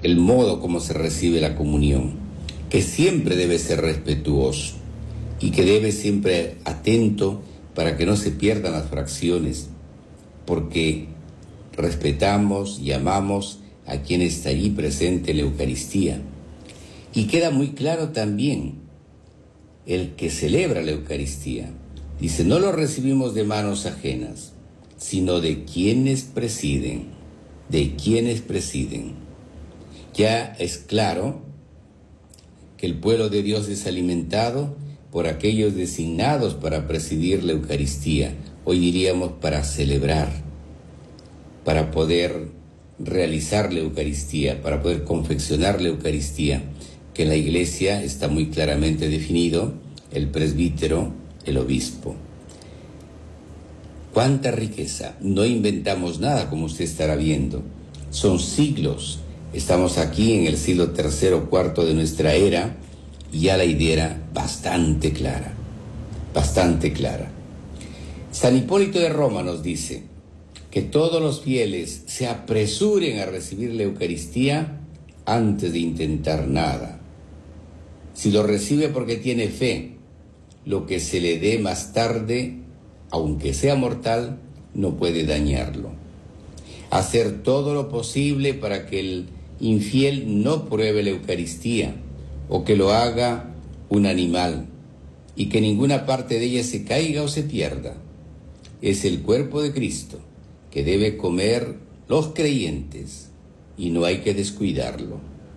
el modo como se recibe la comunión, que siempre debe ser respetuoso y que debe siempre atento para que no se pierdan las fracciones, porque respetamos y amamos a quien está allí presente en la Eucaristía. Y queda muy claro también el que celebra la Eucaristía. Dice, no lo recibimos de manos ajenas, sino de quienes presiden, Ya es claro que el pueblo de Dios es alimentado por aquellos designados para presidir la Eucaristía, hoy diríamos para celebrar, para poder realizar la Eucaristía, para poder confeccionar la Eucaristía, que en la Iglesia está muy claramente definido el presbítero, el obispo. ¡Cuánta riqueza! No inventamos nada, como usted estará viendo. Son siglos. Estamos aquí en el siglo III o IV de nuestra era y ya la idea era bastante clara. San Hipólito de Roma nos dice que todos los fieles se apresuren a recibir la Eucaristía antes de intentar nada. Si lo recibe porque tiene fe, lo que se le dé más tarde, aunque sea mortal, no puede dañarlo. Hacer todo lo posible para que el infiel no pruebe la Eucaristía o que lo haga un animal y que ninguna parte de ella se caiga o se pierda. Es el cuerpo de Cristo que debe comer los creyentes y no hay que descuidarlo.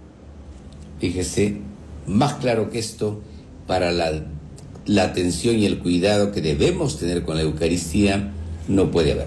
Fíjese, más claro que esto, para la atención y el cuidado que debemos tener con la Eucaristía, no puede haber.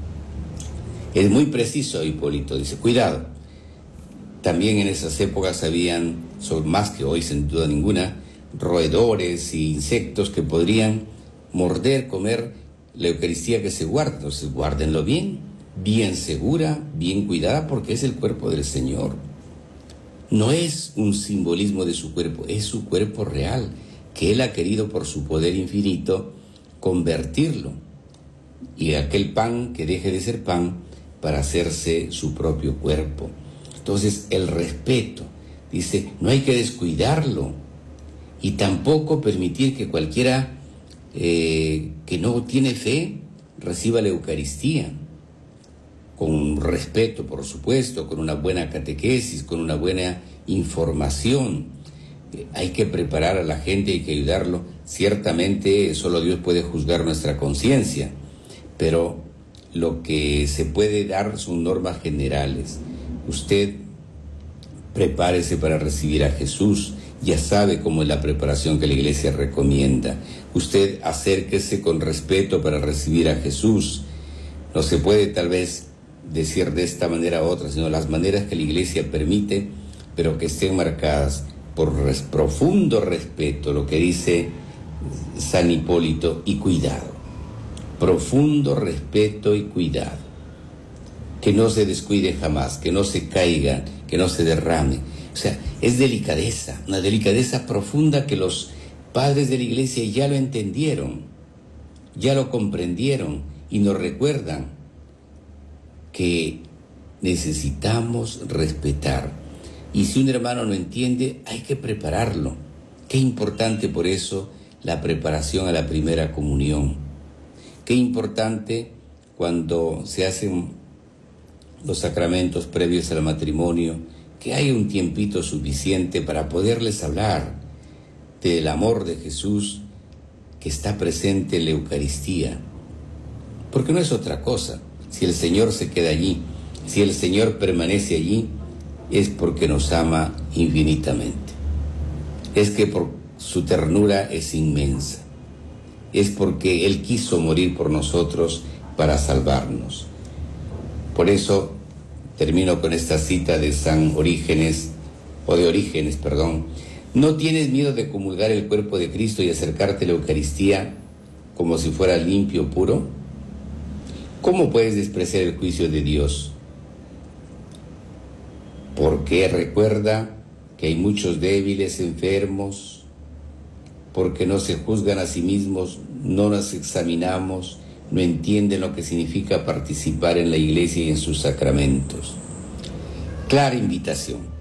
Es muy preciso Hipólito, dice, cuidado. También en esas épocas habían, son más que hoy sin duda ninguna, roedores y insectos que podrían morder, comer la Eucaristía que se guarda. Entonces guárdenlo bien segura, bien cuidada, porque es el cuerpo del Señor. No es un simbolismo de su cuerpo, es su cuerpo real, que Él ha querido por su poder infinito convertirlo. Y aquel pan que deje de ser pan para hacerse su propio cuerpo. Entonces el respeto, dice, no hay que descuidarlo y tampoco permitir que cualquiera que no tiene fe reciba la Eucaristía. Con respeto, por supuesto, con una buena catequesis, con una buena información. Hay que preparar a la gente, hay que ayudarlo. Ciertamente solo Dios puede juzgar nuestra conciencia, pero lo que se puede dar son normas generales. Usted prepárese para recibir a Jesús, ya sabe cómo es la preparación que la Iglesia recomienda. Usted acérquese con respeto para recibir a Jesús. No se puede tal vez decir de esta manera u otra, sino las maneras que la Iglesia permite, pero que estén marcadas por profundo respeto, lo que dice San Hipólito, y cuidado. Profundo respeto y cuidado. Que no se descuide jamás, que no se caiga, que no se derrame. O sea, es delicadeza, una delicadeza profunda que los padres de la Iglesia ya lo entendieron, ya lo comprendieron y nos recuerdan que necesitamos respetar. Y si un hermano no entiende, hay que prepararlo. Qué importante por eso la preparación a la primera comunión. Qué importante cuando se hacen los sacramentos previos al matrimonio, que haya un tiempito suficiente para poderles hablar del amor de Jesús que está presente en la Eucaristía. Porque no es otra cosa. Si el Señor se queda allí, si el Señor permanece allí, es porque nos ama infinitamente. Es que por su ternura es inmensa. Es porque Él quiso morir por nosotros para salvarnos. Por eso termino con esta cita de Orígenes. ¿No tienes miedo de comulgar el cuerpo de Cristo y acercarte a la Eucaristía como si fuera limpio, puro? ¿Cómo puedes despreciar el juicio de Dios? Porque recuerda que hay muchos débiles, enfermos, porque no se juzgan a sí mismos, no nos examinamos, no entienden lo que significa participar en la Iglesia y en sus sacramentos. Clara invitación.